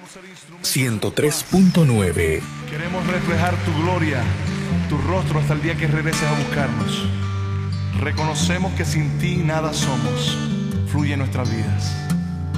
103.9. Queremos reflejar tu gloria, tu rostro hasta el día que regreses a buscarnos. Reconocemos que sin ti nada somos. Fluye en nuestras vidas.